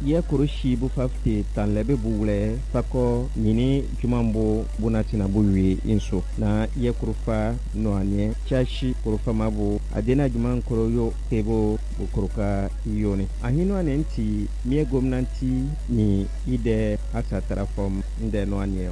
ye kurushi bu fafte tan lebe bule fako nini jumambo bunatina buwi inso na ye kurufa no anye chashi kurufa mabu adena juman koroyo tebo bukuruka yone ahino anenti mie gomnanti ni ide asa tarafom nde no anye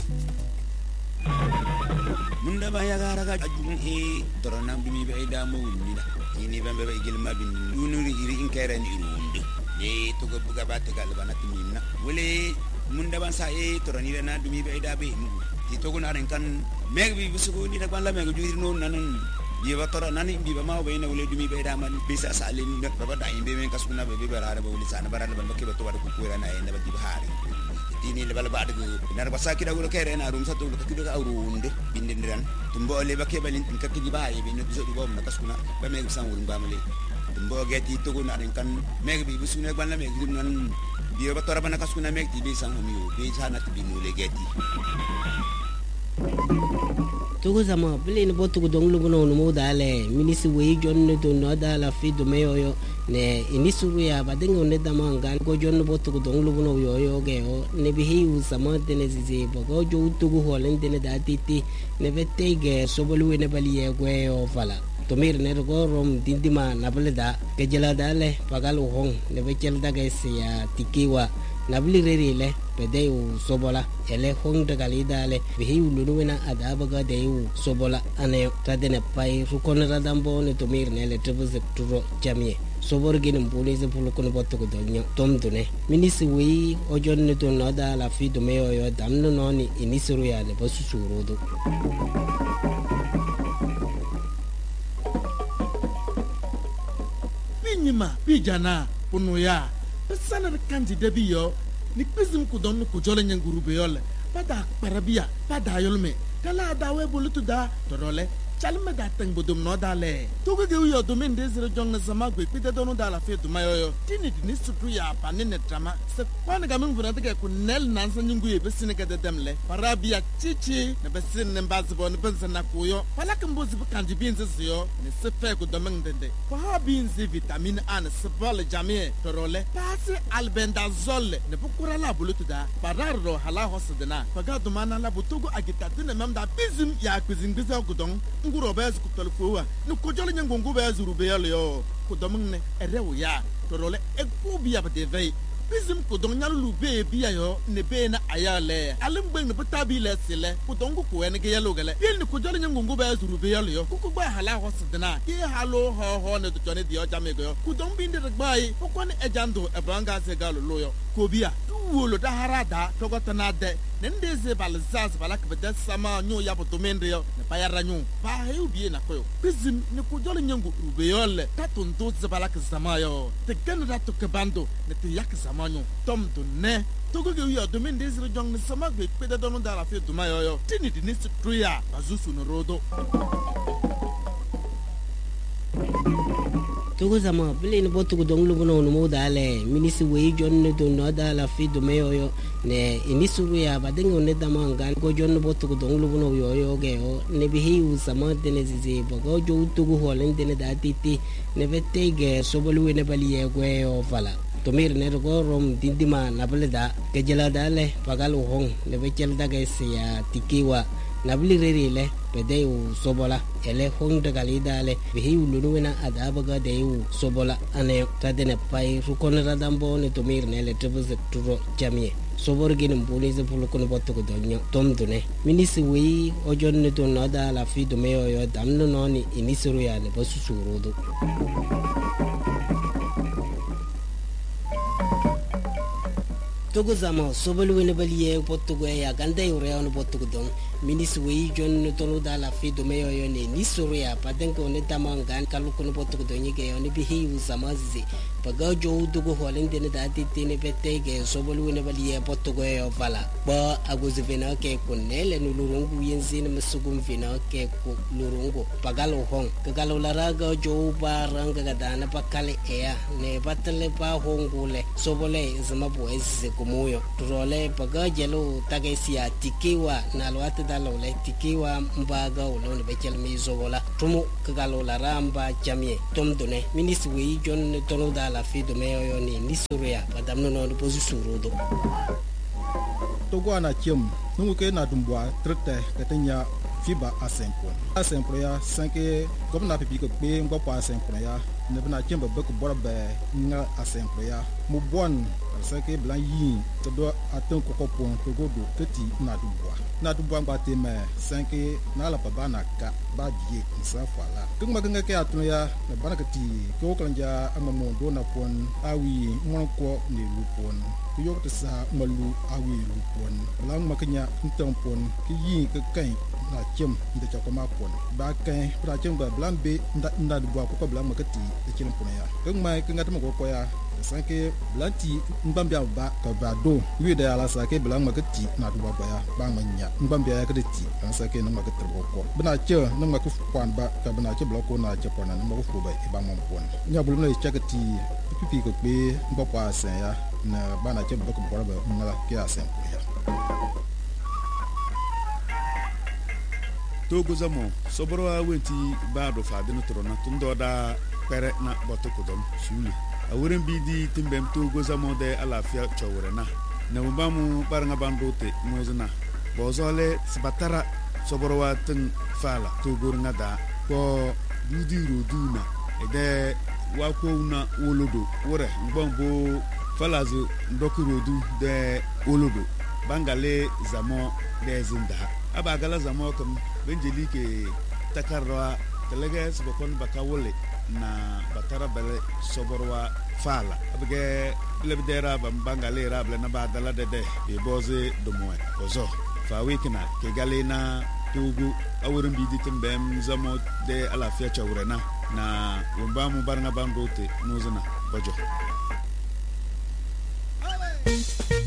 munda baya gara ga ajun toronam bimi be da mo wulida ini bambe be gilma bin dunuri iri inkere ni irunde e to go buga batte gal banat minna wole munda ban sa toroni na dumi be da be mu ti to go na ren kan meg bi busugo ni da ban la meg juri non nanan bi ba tora nani bi ba ma be na wole dumi be da man bi sa salin na baba da imbe men kasuna be be bara ba wuli sana bara ban ke ba to wada ku ku na e na ba di bahari ini le bala baade nar basaki da wolo kere na rum sa to ko do awrunde bindiran tumbo le bakke balin ka ki di baye be no biso du bom na kasuna ba meg san wurum ba male tumbo geti to go na ren kan meg bi busune ban la meg dim nan bi ba tora ban kasuna meg ti be san homiyo be sana ti binu le geti togo zama bile ni botu ko donglu bono no modale minisi we jonne to no dala fi do meyo ne inisuru ya badengo ne dama ngan ko jonne botu ko donglu bono yo ge o ne bi hiu sama de ne zize bogo jo to go holen de ne datiti ne vette ge sobolu ne bali ye gwe o fala to mir ne go rom dindima na bale da ke jela dale pagal hong ne be chel da ge se ya tikiwa na bili rere le pede u sobola ele hong de galida le bihi ulununa adaba ga de u sobola ane tadene pai rukon radambo ne tomir ne le tebze turo jamie sobor ginem police pulu kono botto ko donyo tom dune minisi wi ojon ne to nada la fi do meyo yo damno noni inisuru ya le basu surodo binyima bijana punuya sana kanji debi yo ni kpizim ku don ku jole nyanguru be yole pada parabia pada yolme kala da we bolutu da torole chalme da tang bodum no dale to go ge yo do men desire jong na sama gbe pite donu da la fe do mayo tini ni sutu ya panin trama se kwana ga men vuna de ku nel nan san nyungu ye besine ga demle parabia chichi na besin ne bazbo ne bensa na ku yo pala kan bozi bu kanji bin yo ne se fe ku do men dende ko ha bin vitamin A ne se bol jamie torole pase albendazole ne bu kurala bulutu da pararo hala hosdena faga do mana la butugo agita ne mem da bizim ya kuzin bizo gudon nguro bez ku telfowa ni ko jole ngongo bez rube yo ko domun ne erewo ya torole e ku biya ba de vei bizim ko don nyalu be biya yo ne be na ayale alim gbe ne butabi le sile ko don ko en ge yalo gele yel ni ko jole ngongo bez rube yo ku ba hala hosdena ke halo ho ne to jone di o jame go ku don bi ndi gbai ko ne ejando e branga se galo loyo ko biya wolo da harada to go tanade nendeze balzaz balak beda sama nyo ya botomende yo ne bayara nyo ba heu bi na ko bizim ne ko jole nyangu ubeyole tatun do balak sama yo te ganra to kebando ne te yak sama nyo tom do ne to go yo do mendeze jong ne sama gbe peda do no dara fe do mayo yo tini di next truya bazusu no rodo togo zama bile ni botu ko donglu bono no modale minisi we jonne to no dala fi do meyo yo ne inisuru ya badengo ne dama ngan ko jonne botu ko donglu bono yo ge o ne bi hiu sama de ne zize bogo jo to go holen de ne datiti ne vette ge sobolu ne bali ye gwe o fala to mir ne go rom dindima na bale da ke jela dale pagal hong ne be chel da ge se ya tikiwa nabli rere le pede u sobola ele hong de galida le bihi ulununa adaba ga de u sobola ane tadene pai rukon radambo ne tomir ne le tebze turo jamie sobor ginem police pulu kono botto ko donyo tom dune minisi wi ojon ne to nada la fi do meyo yo damno noni inisuru ya le basu surodo togo zama sobolu wene baliye botto go ya ganda yure on botto go don minisi wi jon to da la fi do meyo yo ne ni soria padenko ne tamangan kalu kono botto go don yege on bi hi usamazi paga jo do go holen de ne dati tine pete ge sobolu wene baliye botto go yo fala ba aguzi vena ke kunele no lurungu yenzi ne masugum vena ke ku lurungu pagalo hong kagalo laraga jo baranga ga dana pakale ea ne batale pa hongule sobole zama boezi kumuyo turole paga jelo tagesia tikiwa na lwata dalole tikiwa mbaga ulo ne bechel mizobola tumu kagalo la ramba jamie tom done ministre we jon tono da la fi do meyo ni nisuria padam no no pozu surudo togo ana chim nungu ke na dumbwa trete ketenya fiba asempro ya 5 gomna pipi ko be ngbo pa asempro ya ne bna chimba be ko borbe nga asempro ya mu bon parce que blan yi to do aton ko pon to godo keti na dumbwa ngba te me 5 na la pa bana ka ba die nsa fala kungma kanga ke atun ya ne bana keti ko klanja amamo do na pon awi mon ko ne lu pon yo te sa malu awi lu pon blan makanya ntampon ki yi ke kan na chem de chakoma pon ba kan pra chem ba blan be nda du ko blan makati de chem pon ya kungma kanga tamo ko ya sanke blanti mbambia ba ka ba do wi de ala sa ke blan makati na du ba ya ba manya mbambia ya ka de ti an sa ke na makati ko bna che na maku kwan ba ka bna che bla ko na che pon na maku fu ba e ba mon pon nya bulu na chakati pipi ko be mbapa sa ya na bana che ba ko bora ba na ke asen ya togo zamo soboro awenti baado faadino trona tundo da pere na botokodom sulu awuren bidi timbem togo zamo de alafia chawrena na umbamu baranga bandote mozna bozole sbatara soboro watin fala togo ngada ko dudi roduna ede wako una wolodo wore mbombo falazo ndokurodu de wolodo bangale zamo de zinda abagala zamo kam benjeli ke takarwa teleges bokon bakawole na batara bele soborwa fala abge lebdera bangale rable na badala de e boze do moy ozo fa wikina ke galena tugu awurin bidi timbem zamo de alafia chawrena na wumba mu barnga bandote nozana bojo